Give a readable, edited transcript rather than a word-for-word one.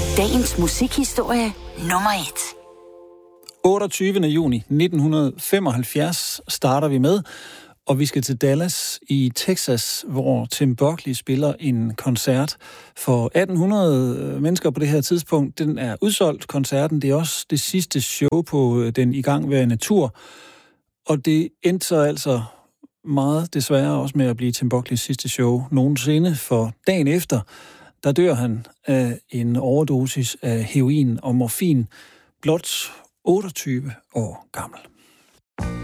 Dagens musikhistorie nummer 1. 28. juni 1975 starter vi med, og vi skal til Dallas i Texas, hvor Tim Buckley spiller en koncert for 1800 mennesker på det her tidspunkt. Den er udsolgt, koncerten. Det er også det sidste show på den igangværende tur, og det endte så altså meget desværre også med at blive Tim Buckleys sidste show nogensinde, for dagen efter, der dør han af en overdosis af heroin og morfin, blot 28 år gammel.